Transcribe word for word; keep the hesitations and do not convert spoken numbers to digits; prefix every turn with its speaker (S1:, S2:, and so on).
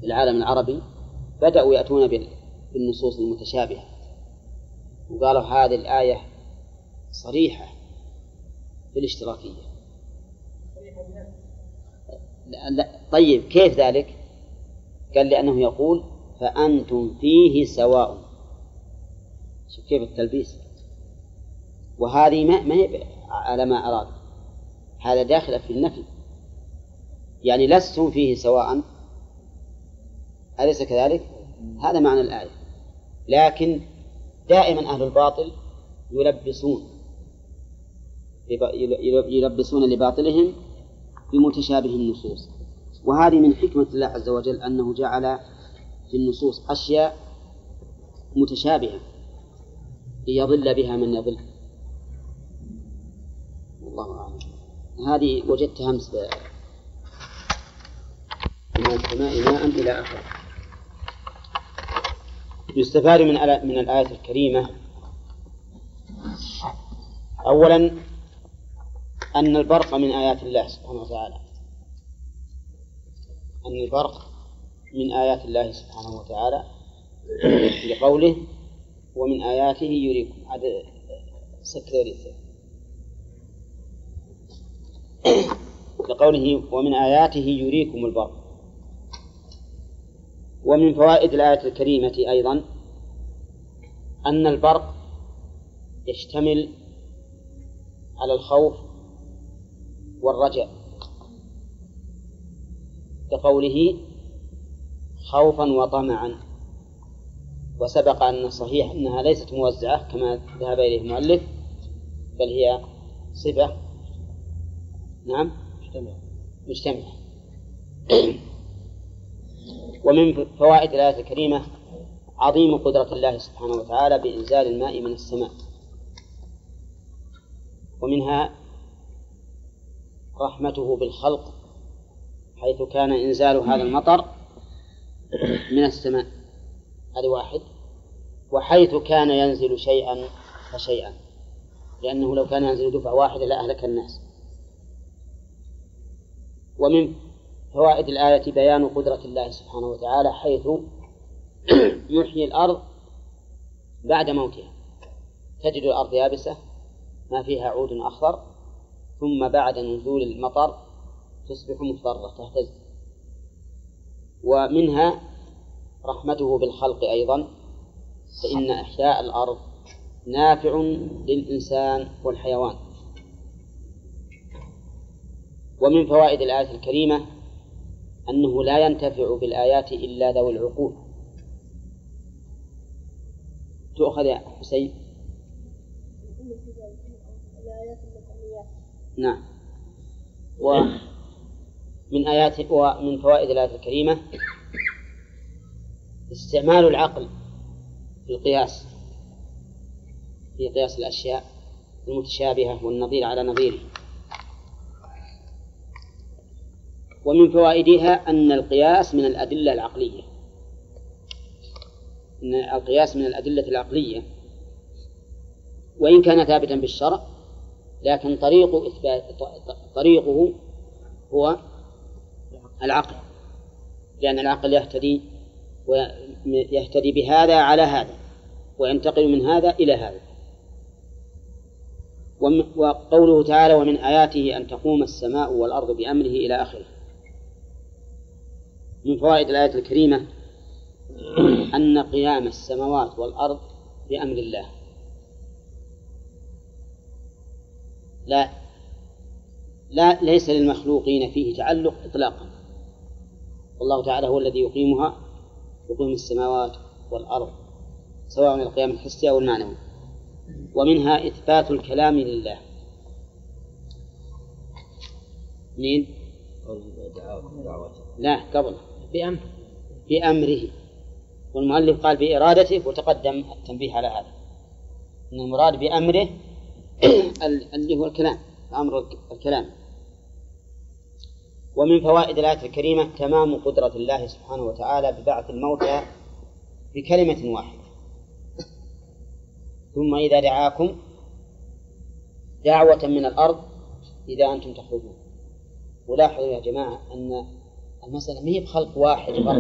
S1: العالم العربي بدأوا يأتون بالنصوص المتشابهة، وقالوا هذه الآية صريحة في الاشتراكية. لا لا. طيب كيف ذلك؟ قال لأنه يقول فأنتم فيه سواء. شوف كيف التلبيس. وهذه ما, ما هي على ما أراد، هذا داخل في النفي، يعني لستم فيه سواء، أليس كذلك؟ هذا معنى الآية. لكن دائما أهل الباطل يلبسون يلبسون لباطلهم بمتشابه النصوص، وهذه من حكمة الله عز وجل أنه جعل في النصوص أشياء متشابهة ليضل بها من يضل. والله أعلم. هذه وجدت همس من السماء ماء إلى آخره. يستفاد من من الآية الكريمة أولا أن البرق من آيات الله سبحانه وتعالى، أن البرق من آيات الله سبحانه وتعالى لقوله ومن آياته يريكم. هذا سكريريته لقوله ومن آياته يريكم البرق. ومن فوائد الآية الكريمة أيضا أن البرق يشتمل على الخوف والرجاء، كقوله خوفا وطمعا. وسبق أن صحيح أنها ليست موزعة كما ذهب إليه المؤلف، بل هي صفة نعم مجتمعة. ومن فوائد الآية الكريمة عظيم قدرة الله سبحانه وتعالى بإنزال الماء من السماء، ومنها رحمته بالخلق حيث كان إنزال هذا المطر من السماء، هذا واحد. وحيث كان ينزل شيئا فشيئا، لأنه لو كان ينزل دفعة واحدة لأهلك الناس. ومن فوائد الآية بيان قدرة الله سبحانه وتعالى حيث يحيي الأرض بعد موتها، تجد الأرض يابسة ما فيها عود أخضر، ثم بعد نزول المطر تصبح مصفرة تهتز. ومنها رحمته بالخلق أيضا، فإن إحياء الأرض نافع للإنسان والحيوان. ومن فوائد الآية الكريمة أنه لا ينتفع بالآيات إلا ذوي العقول. تؤخذ يا حسين؟ نعم. ومن آيات ومن فوائد الآية الكريمة استعمال العقل في القياس، في قياس الأشياء المتشابهة والنظير على نظيره. ومن فوائدها أن القياس من الأدلة العقلية، أن القياس من الأدلة العقلية، وإن كان ثابتا بالشرع لكن طريق إثبات طريقه هو العقل، لأن العقل يهتدي ويهتدي بهذا على هذا وينتقل من هذا إلى هذا. وقوله تعالى ومن آياته أن تقوم السماء والأرض بأمره إلى آخره. من فوائد الآية الكريمة أن قيام السماوات والأرض بأمر الله، لا لا ليس للمخلوقين فيه تعلق إطلاقا، والله تعالى هو الذي يقيمها، يقيم السماوات والأرض سواء القيام الحسي أو المعنوي. ومنها إثبات الكلام لله. مين؟ لا قبل بأمر بأمره، والمؤلف قال بإرادته، وتقدم التنبيه على هذا أن المراد بأمره اللي هو الكلام، أمر الكلام. ومن فوائد الآية الكريمة تمام قدرة الله سبحانه وتعالى ببعث الموتى بكلمة واحدة، ثم إذا دعاكم دعوة من الأرض إذا أنتم تخرجون. ولاحظوا يا جماعة أن المسألة ما هي بخلق واحد